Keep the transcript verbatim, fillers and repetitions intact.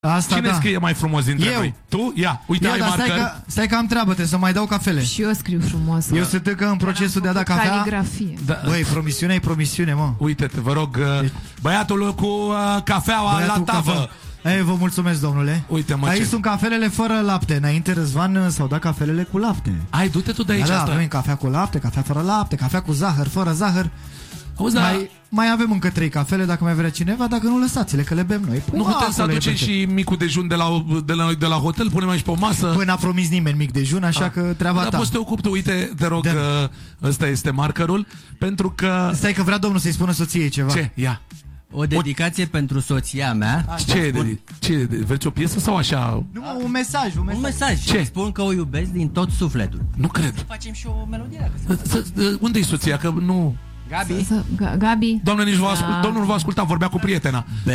Asta Cine da. scrie mai frumos dintre Eu. noi? Tu? Ia, uite, Eu, ai dar marcări. stai că, stai că am treabă, trebuie să mai dau cafele. Și eu scriu frumos. Eu sunt încă în procesul de a da cafea. Caligrafie. Da. Băi, promisiunea e promisiune, mă. Uite-te, vă rog, uh, băiatul cu uh, cafeaua Băiatul la tavă. cafea. Ei, vă mulțumesc, domnule. Uite, mă, Aici ce... sunt cafelele fără lapte. Înainte Răzvan s-au dat cafelele cu lapte. Ai, du-te tu de aici, Da, da, asta. avem cafea cu lapte, cafea fără lapte, cafea cu zahăr, fără zahăr. Auzi, da, Mai, mai avem încă trei cafele, dacă mai vrea cineva, dacă nu lăsați-le, că le bem noi. nu Păi, putem să acolo e aducem perfect. și micul dejun de la, de la, de la hotel, punem aici pe o masă. Păi n-a promis nimeni mic dejun, așa că treaba Dar ta. poți să te ocupi tu, uite, te rog, Da. uh, ăsta este markerul, pentru că... Stai că vrea domnul să-i spună soției ceva. Ce? Ia. O dedicație pentru soția mea. Ce e de, ce e de, vreți o piesă sau așa? Nu, mă, un mesaj, un mesaj. Un mesaj. Ce? Spun că o iubesc din tot sufletul. Nu cred. Facem și o melodie. Dacă se... Să- să- Unde-i soția? Că nu... Gabi? Să- Ga- Gabi. Doamne, nici vă ascult, Da. domnul nu vă asculta, vorbea cu prietena.